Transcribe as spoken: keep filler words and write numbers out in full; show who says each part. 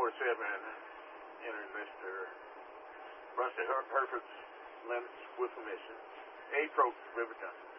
Speaker 1: four seven, entering Mister Rusty Her- Herford's limits with permission. A approach, River Junction.